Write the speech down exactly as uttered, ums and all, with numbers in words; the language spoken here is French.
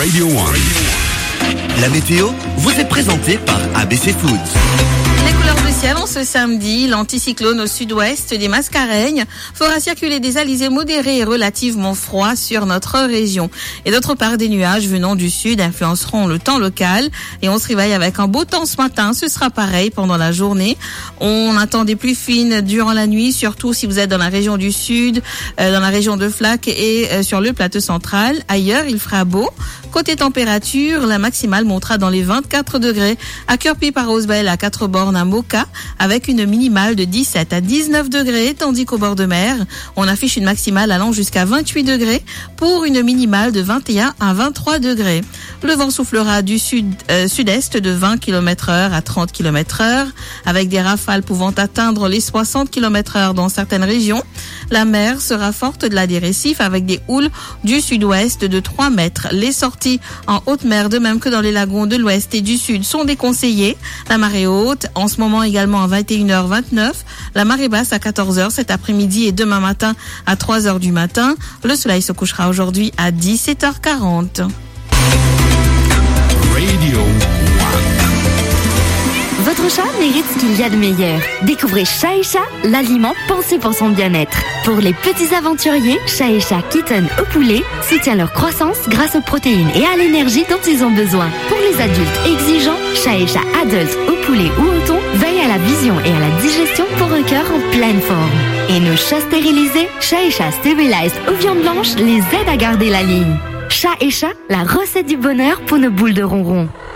Radio One. La météo vous est présentée par A B C Foods. Les couleurs du ciel en ce samedi, l'anticyclone au sud-ouest des Mascareignes fera circuler des alizés modérés et relativement froids sur notre région. Et d'autre part, des nuages venant du sud influenceront le temps local et on se réveille avec un beau temps ce matin. Ce sera pareil pendant la journée. On attend des pluies fines durant la nuit, surtout si vous êtes dans la région du sud, euh, dans la région de Flac et euh, sur le plateau central. Ailleurs, il fera beau. Côté température, la maximale montera dans les vingt-quatre degrés à Curpy par Rosebel, à Quatre-Bornes, à Moka, avec une minimale de dix-sept à dix-neuf degrés, tandis qu'au bord de mer, on affiche une maximale allant jusqu'à vingt-huit degrés pour une minimale de vingt et un à vingt-trois degrés. Le vent soufflera du sud, euh, sud-est de vingt kilomètres heure à trente kilomètres heure, avec des rafales pouvant atteindre les soixante kilomètres heure dans certaines régions. La mer sera forte de la des récifs avec des houles du sud-ouest de trois mètres. Les sorties en haute mer, de même que dans les lagons de l'ouest et du sud, sont déconseillées. La marée haute, en ce moment également à vingt et une heures vingt-neuf. La marée basse à quatorze heures cet après-midi et demain matin à trois heures du matin. Le soleil se couchera aujourd'hui à dix-sept heures quarante. Radio One. Votre chat mérite ce qu'il y a de meilleur. Découvrez Chat et Chat, l'aliment pensé pour son bien-être. Pour les petits aventuriers, Chat et Chat Kitten au poulet soutient leur croissance grâce aux protéines et à l'énergie dont ils ont besoin. Pour les adultes exigeants, Chat et Chat Adult au poulet ou au thon veille à la vision et à la digestion pour un cœur en pleine forme. Et nos chats stérilisés, Chat et Chat Sterilized aux viandes blanches les aident à garder la ligne. Chat et Chat, la recette du bonheur pour nos boules de ronron.